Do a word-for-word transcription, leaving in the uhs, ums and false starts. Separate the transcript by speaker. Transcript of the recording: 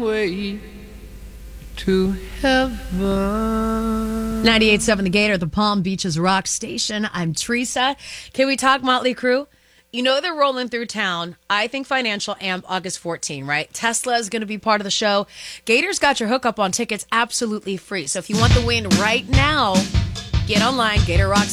Speaker 1: way to heaven.
Speaker 2: ninety-eight point seven The Gator, the Palm Beaches Rock Station. I'm Teresa. Can we talk Motley Crue? You know they're rolling through town. I think Financial Amp August fourteenth, right? Tesla is going to be part of the show. Gator's got your hookup on tickets absolutely free. So if you want the win right now, get online, Gator Rocks.